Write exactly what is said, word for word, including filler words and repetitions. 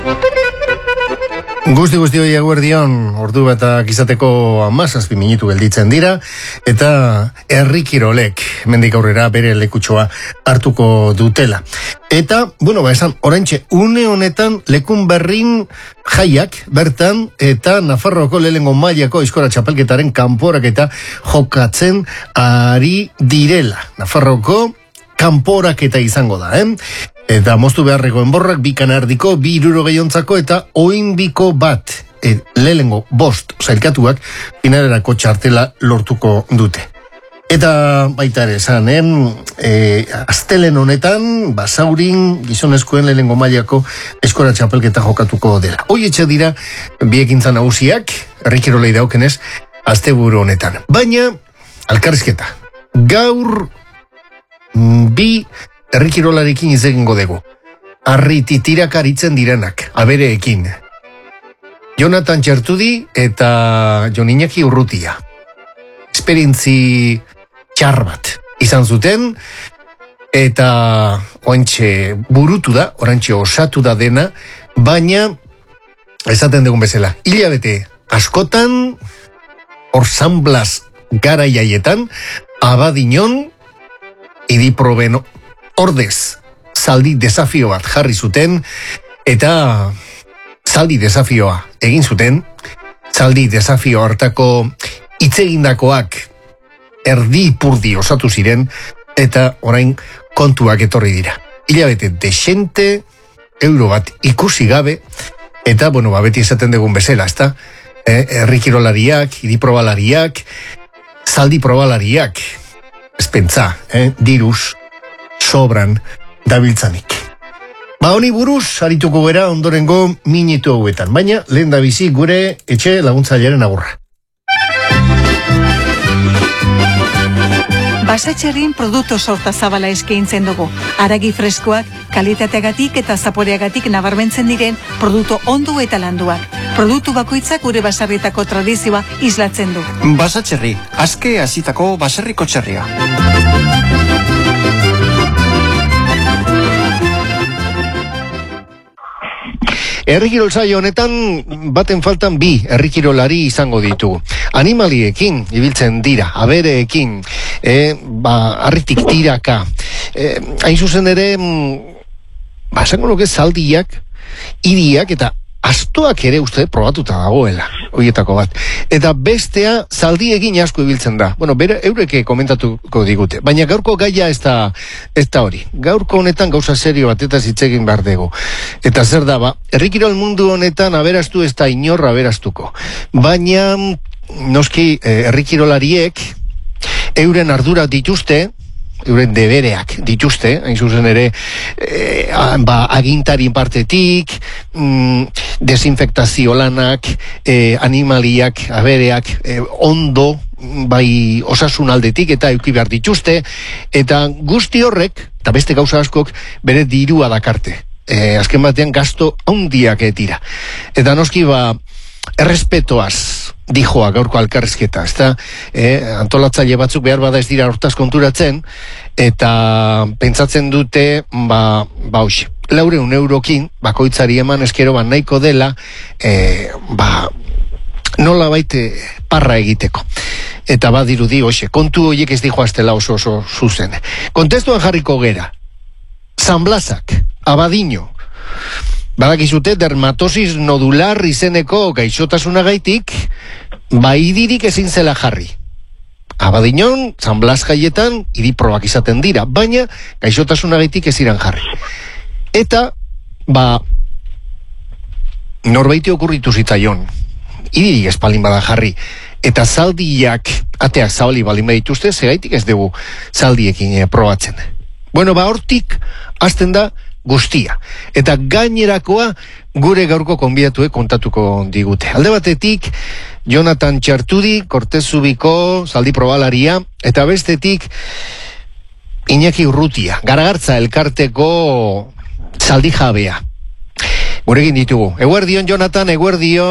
Guzti guzti hori eguerdion, ordu batak izateko amazazpi minutu gelditzen dira, eta herri kirolek mendik aurrera bere lekutxoa hartuko dutela. Eta, bueno, ba esan, oraintxe, une honetan lekun berrin jaiak bertan, eta Nafarroako lehengo mailako aizkora txapelketaren kanporak eta jokatzen ari direla. Nafarroako kanporak eta izango da, eh? Eta moztu beharreko enborrak, bi kanardiko, bi iruro gehiontzako eta oinbiko bat, e, lehengo bost zailkatuak finalerako txartela lortuko dute. Eta baita ere, esan, eh? E, astelen honetan, Basaurin, gizonezkoen lehengo mailako eskora txapelketa jokatuko dela. Hoi etxe dira, biekintza nagusiak, herrikirolei daukenez, asteburu honetan. Baina, alkarrizketa, gaur bi herrikirolarekin izegingo dugu. Arri titirak aritzen direnak, abereekin. Jonathan Txertudi eta Jon Iñaki Urrutia. Esperientzi txar bat izan zuten, eta oantxe burutu da, orantxe osatu da dena, baina, esaten dugun bezala, hilabete askotan, hor San Blas garaiaietan, Abadiñon, idiproben ordez, zaldi desafio bat jarri zuten, eta zaldi desafioa egin zuten, zaldi desafio hartako hitzegindakoak erdi purdi osatu ziren, eta orain kontuak etorri dira. Hilabete desente, euro bat ikusi gabe, eta, bueno, ba, beti esaten dugun bezala, ezta? Eh, herrikirolariak, idiprobalariak, zaldi probalariak, espentza, eh, diruz, sobran dabiltzanik. Ba honi buruz, arituko gera ondorengo minutu hauetan, baina lehen da bizi gure etxe laguntzailearen agurra. Basatxerrin produktu sorta zabala eskaintzen dugu. Aragi freskoak, kalitateagatik eta zaporeagatik nabarmentzen diren produktu ondu eta landuak. Produktu bakoitzak gure basarritako tradizioa islatzen du. Basatxerri, aske hasitako baserriko txerria. Herrikirolzaio honetan baten faltan bi herrikirolari izango ditugu. Animaliekin ibiltzen dira, abereekin, e, ba, arritik tiraka. E, hain zuzen ere, ba, esango nuke zaldiak, iriak eta astoak ere uste probatuta dagoela, horietako bat. Eta bestea zaldiekin asko ibiltzen da. Bueno, bere eureke komentatuko digute. Baina gaurko gaia ez da, ez da hori. Gaurko honetan gauza serio bat eta zitzegin behar dugu. Eta zer da, ba, herrikirol mundu honetan aberastu ez da inorra aberastuko. Baina, noski, herrikirolariek euren ardura dituzte, euren debereak dituzte, hain zuzen ere, e, ba, agintarien partetik, mm, desinfektazio lanak, e, animaliak, abereak, e, ondo, bai osasun aldetik eta euki behar dituzte, eta guzti horrek, eta beste gauza askok, bere dirua dakarte. E, azken batean gasto handiak etira. Eta noski, ba, errespetoaz dijoa gaurko alkarrizketa, ezta? Eh, antolatzaile batzuk behar bada ez dira hortaz konturatzen, eta pentsatzen dute, ba, ba hoxe, laureun eurokin, bakoitzari eman eskero ba nahiko dela, eh, ba, nola baite parra egiteko. Eta badirudi, hoxe, kontu horiek ez dijoaztela oso oso zuzen. Kontestuan jarriko gera, San Blasak, Abadiño, badakizute dermatosis nodular izeneko gaixotasunagaitik baidirik ezin zela jarri. Abadiñon, San Blas jaietan, idiprobak izaten dira, baina gaixotasunagaitik ez iran jarri. Eta, ba, norbaiti okurritu zitaion, idirik espalin bada jarri, eta zaldiak, ateak zabali balin badituzte, segaitik ez dugu zaldiekin e, probatzen. Bueno, ba, hortik, hasten da, guztia. Eta gainerakoa gure gaurko konbidatuek kontatuko digute. Alde batetik, Jonathan Txertudi, Kortezubiko zaldi probalaria, eta bestetik Iñaki Urrutia, Garagartza elkarteko zaldi jabea. Gurekin ditugu. Eguerdion, Jonathan, eguerdion.